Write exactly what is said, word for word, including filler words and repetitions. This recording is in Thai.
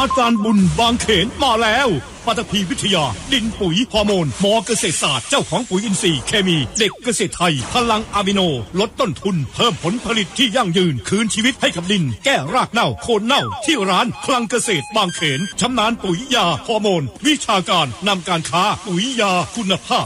อาจารย์บุญบางเขนมาแล้วปฐพีวิทยาดินปุ๋ยฮอร์โมนมอเกษตรศาสตร์เจ้าของปุ๋ยอินทรีย์เคมีเด็กเกษตรไทยพลังอะมิโนลดต้นทุนเพิ่มผลผลิตที่ยั่งยืนคืนชีวิตให้กับดินแก้รากเน่าโคนเน่าที่ร้านคลังเกษตรบางเขนชำนาญปุ๋ยยาฮอร์โมนวิชาการนำการค้าปุ๋ยยาคุณภาพ